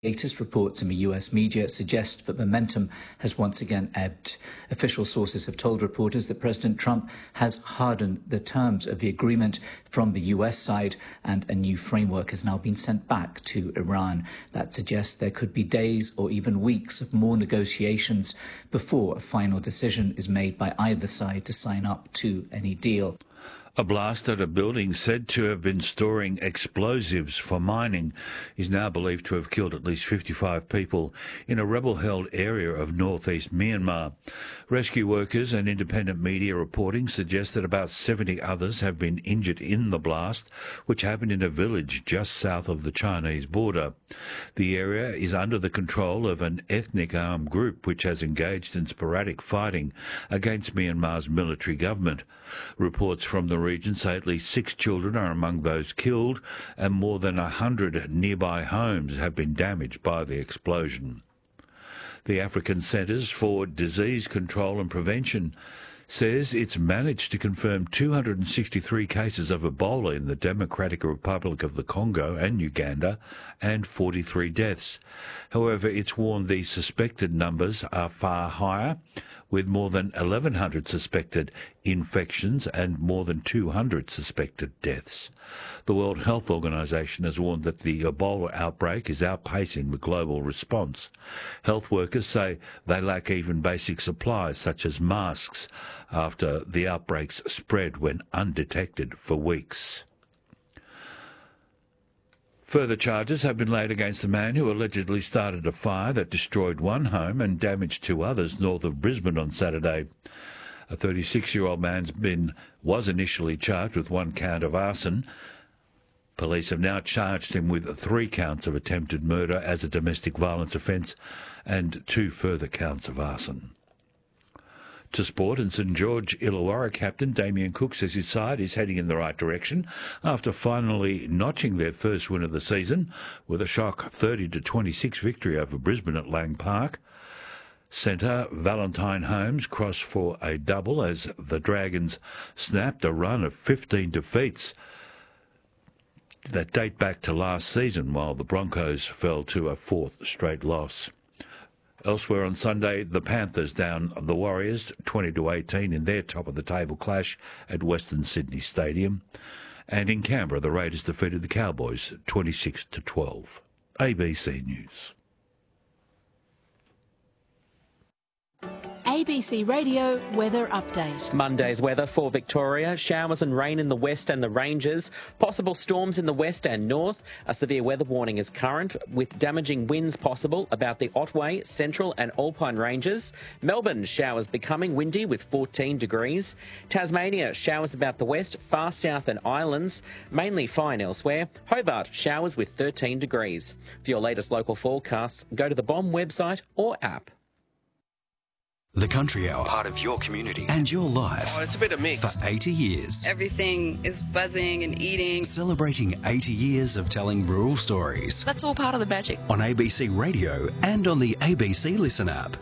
Latest reports in the US media suggest that momentum has once again ebbed. Official sources have told reporters that President Trump has hardened the terms of the agreement from the US side, and a new framework has now been sent back to Iran. That suggests there could be days or even weeks of more negotiations before a final decision is made by either side to sign up to any deal. A blast at a building said to have been storing explosives for mining is now believed to have killed at least 55 people in a rebel-held area of northeast Myanmar. Rescue workers and independent media reporting suggest that about 70 others have been injured in the blast, which happened in a village just south of the Chinese border. The area is under the control of an ethnic armed group which has engaged in sporadic fighting against Myanmar's military government. Reports from the region say at least 6 children are among those killed, and more than 100 nearby homes have been damaged by the explosion. The African Centres for Disease Control and Prevention says it's managed to confirm 263 cases of Ebola in the Democratic Republic of the Congo and Uganda, and 43 deaths. However, it's warned these suspected numbers are far higher, with more than 1,100 suspected infections and more than 200 suspected deaths. The World Health Organization has warned that the Ebola outbreak is outpacing the global response. Health workers say they lack even basic supplies such as masks after the outbreaks spread when undetected for weeks. Further charges have been laid against the man who allegedly started a fire that destroyed one home and damaged 2 others north of Brisbane on Saturday. A 36-year-old man was initially charged with 1 count of arson. Police have now charged him with 3 counts of attempted murder as a domestic violence offence and 2 further counts of arson. To sport, and St George Illawarra captain Damien Cook says his side is heading in the right direction after finally notching their first win of the season with a shock 30-26 victory over Brisbane at Lang Park. Centre Valentine Holmes crossed for a double as the Dragons snapped a run of 15 defeats that date back to last season, while the Broncos fell to a 4th straight loss. Elsewhere on Sunday, the Panthers down the Warriors 20-18 in their top-of-the-table clash at Western Sydney Stadium. And in Canberra, the Raiders defeated the Cowboys 26-12. ABC News. ABC Radio Weather Update. Monday's weather for Victoria. Showers and rain in the west and the ranges. Possible storms in the west and north. A severe weather warning is current with damaging winds possible about the Otway, Central and Alpine ranges. Melbourne, showers becoming windy with 14 degrees. Tasmania, showers about the west, far south and islands. Mainly fine elsewhere. Hobart, showers with 13 degrees. For your latest local forecasts, go to the BOM website or app. The Country Hour, part of your community and your life. Oh, it's a bit of mix. For 80 years. Everything is buzzing and eating. Celebrating 80 years of telling rural stories. That's all part of the magic. On ABC Radio and on the ABC Listen app.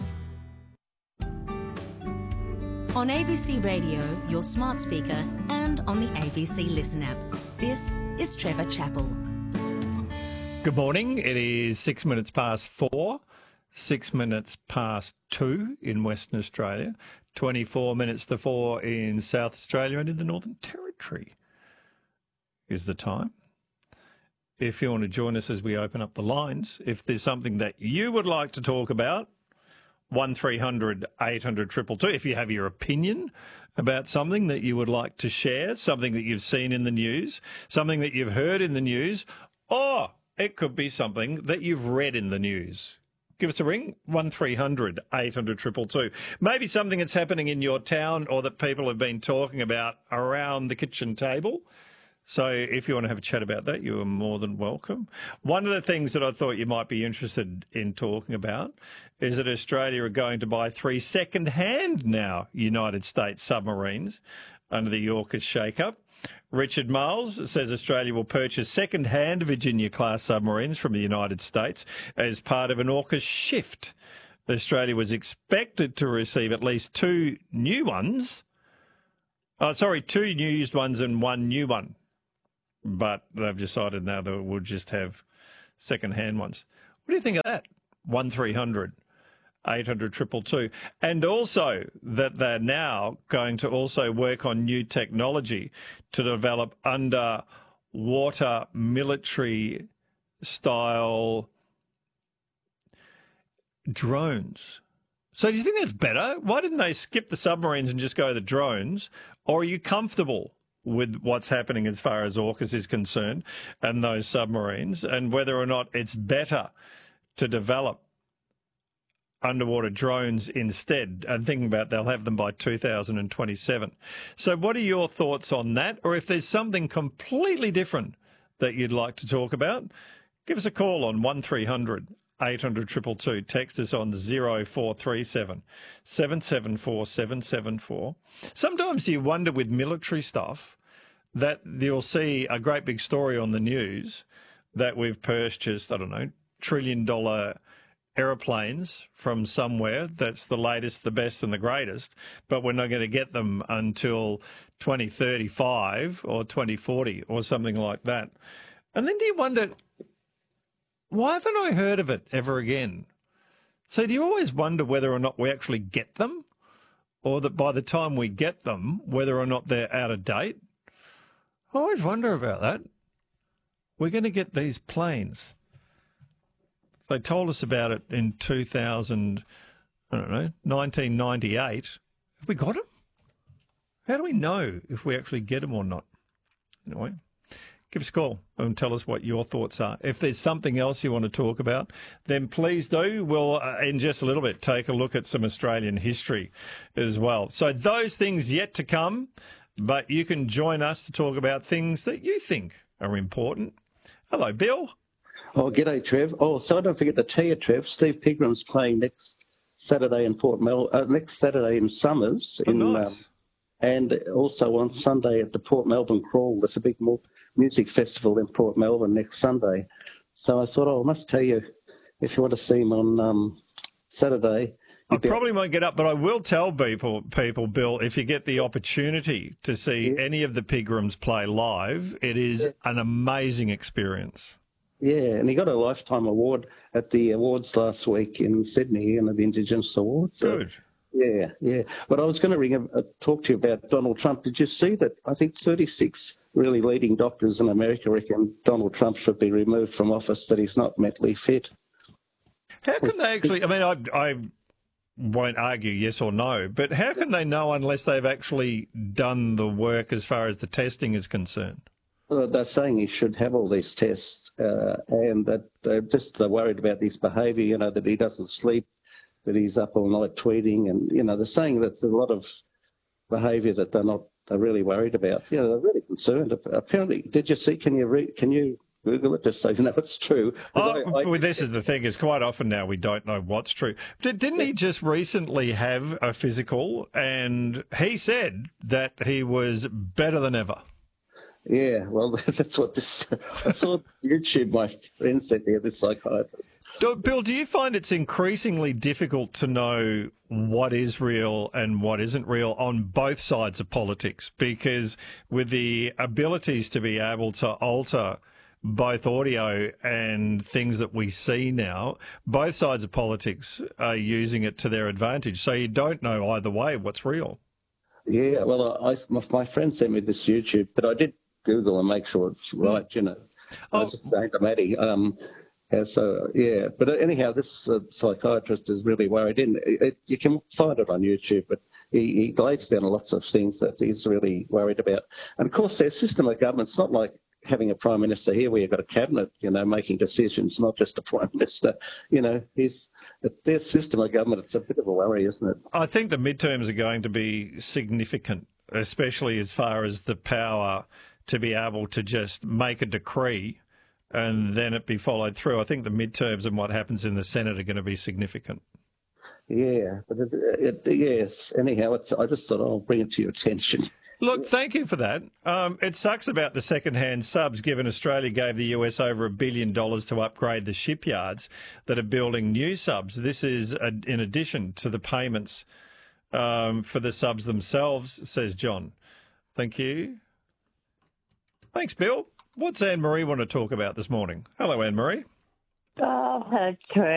On ABC Radio, your smart speaker, and on the ABC Listen app. This is Trevor Chappell. Good morning. It is 6 minutes past 4. 6 minutes past 2 in Western Australia, 24 minutes to 4 in South Australia and in the Northern Territory is the time. If you want to join us as we open up the lines, if there's something that you would like to talk about, 1300 800 222. If you have your opinion about something that you would like to share, something that you've seen in the news, something that you've heard in the news, or it could be something that you've read in the news. Give us a ring, 1300 800 222. Maybe something that's happening in your town or that people have been talking about around the kitchen table. So if you want to have a chat about that, you are more than welcome. One of the things that I thought you might be interested in talking about is that Australia are going to buy 3 second-hand now United States submarines under the AUKUS shake-up. Richard Miles says Australia will purchase second-hand Virginia-class submarines from the United States as part of an AUKUS shift. Australia was expected to receive at least 2 new ones. 2 used ones and 1 new one. But they've decided now that we'll just have second-hand ones. What do you think of that? 1300 800 222. And also that they're now going to also work on new technology to develop underwater military style drones. So do you think that's better? Why didn't they skip the submarines and just go the drones? Or are you comfortable with what's happening as far as AUKUS is concerned and those submarines, and whether or not it's better to develop underwater drones instead, and thinking about they'll have them by 2027. So what are your thoughts on that? Or if there's something completely different that you'd like to talk about, give us a call on 1300 800 222. Text us on 0437 774 774. Sometimes you wonder with military stuff that you'll see a great big story on the news that we've purchased, I don't know, $1 trillion aeroplanes from somewhere that's the latest, the best and the greatest, but we're not going to get them until 2035 or 2040 or something like that. And then do you wonder, why haven't I heard of it ever again? So do you always wonder whether or not we actually get them, or that by the time we get them, whether or not they're out of date? I always wonder about that. We're going to get these planes. They told us about it in 1998. Have we got them? How do we know if we actually get them or not? Anyway, give us a call and tell us what your thoughts are. If there's something else you want to talk about, then please do. We'll, in just a little bit, take a look at some Australian history as well. So those things yet to come, but you can join us to talk about things that you think are important. Hello, Bill. Oh, g'day, Trev. Oh, so don't forget to tell you, Trev, Steve Pigram's playing next Saturday in next Saturday in Summers. Nice. And also on Sunday at the Port Melbourne Crawl. There's a big music festival in Port Melbourne next Sunday. So I thought, I must tell you, if you want to see him on Saturday. I probably won't get up, but I will tell people, Bill, if you get the opportunity to see any of the Pigrams play live, it is an amazing experience. Yeah, and he got a Lifetime Award at the awards last week in Sydney, the Indigenous Awards. Good. Yeah. But I was going to talk to you about Donald Trump. Did you see that? I think 36 really leading doctors in America reckon Donald Trump should be removed from office, that he's not mentally fit. How can they actually, I won't argue yes or no, but how can they know unless they've actually done the work as far as the testing is concerned? Well, they're saying he should have all these tests, and that they're worried about his behaviour, that he doesn't sleep, that he's up all night tweeting, and, they're saying that there's a lot of behaviour that they're really worried about. They're really concerned. Apparently, did you see, can you Google it just so you know it's true? This is the thing, is quite often now we don't know what's true. Didn't he just recently have a physical, and he said that he was better than ever? Yeah, well, that's what this... I saw YouTube, my friend said there, this psychiatrist. Bill, do you find it's increasingly difficult to know what is real and what isn't real on both sides of politics? Because with the abilities to be able to alter both audio and things that we see now, both sides of politics are using it to their advantage. So you don't know either way what's real. Yeah, well, my friend sent me this YouTube, but I did Google and make sure it's right, I was just saying to Maddie. But anyhow, this psychiatrist is really worried. You can find it on YouTube, but he lays down lots of things that he's really worried about. And of course, their system of government's not like having a prime minister here where you've got a cabinet, making decisions, not just a prime minister. Their system of government, it's a bit of a worry, isn't it? I think the midterms are going to be significant, especially as far as the power to be able to just make a decree and then it be followed through. I think the midterms and what happens in the Senate are going to be significant. Yeah, but yes. Anyhow, I just thought I'll bring it to your attention. Look, thank you for that. It sucks about the second-hand subs, given Australia gave the US over $1 billion to upgrade the shipyards that are building new subs. This is in addition to the payments for the subs themselves, says John. Thank you. Thanks, Bill. What's Anne-Marie want to talk about this morning? Hello, Anne-Marie. Oh, hello, Trev.